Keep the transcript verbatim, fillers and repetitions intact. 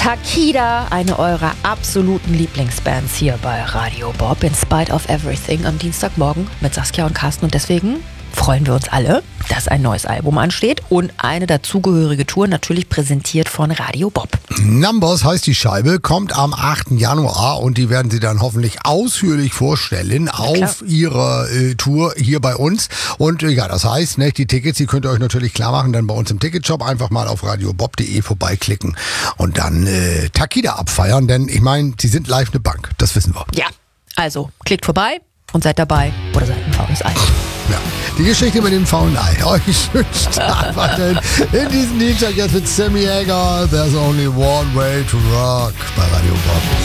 Takida, eine eurer absoluten Lieblingsbands hier bei Radio Bob, in Spite of Everything, am Dienstagmorgen mit Saskia und Carsten. Und deswegen freuen wir uns alle, dass ein neues Album ansteht und eine dazugehörige Tour, natürlich präsentiert von Radio Bob. Numbers heißt die Scheibe, kommt am achten Januar und die werden sie dann hoffentlich ausführlich vorstellen auf ihrer äh, Tour hier bei uns. Und äh, ja, das heißt, ne, die Tickets, die könnt ihr euch natürlich klar machen, dann bei uns im Ticketshop einfach mal auf radiobob punkt de vorbeiklicken und dann äh, Takida abfeiern, denn ich meine, sie sind live eine Bank, das wissen wir. Ja, also klickt vorbei und seid dabei oder seid ein faules Ei. Ja, die Geschichte mit dem faulen Ei. Euch schönen Start weiterhin in diesem Dienstag jetzt mit Sammy Hagar. There's only one way to rock bei Radio Bob.